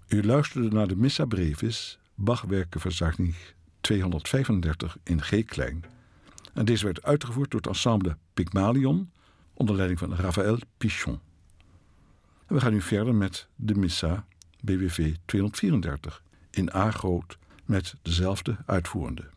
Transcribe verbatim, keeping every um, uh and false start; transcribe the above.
U luisterde naar de Missa Brevis, Bach-werkenverzachting tweehonderdvijfendertig in G-klein. En deze werd uitgevoerd door het ensemble Pygmalion onder leiding van Raphaël Pichon. En we gaan nu verder met de Missa B W V tweehonderdvierendertig in A groot met dezelfde uitvoerende.